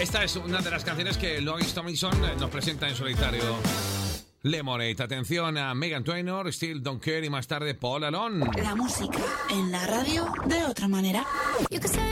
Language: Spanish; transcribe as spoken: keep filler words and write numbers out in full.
Esta es una de las canciones que Louis Tomlinson nos presenta en solitario. Lemonade. Atención a Megan Trainor, Still Don't Care y más tarde Paul Alone. La música en la radio de otra manera.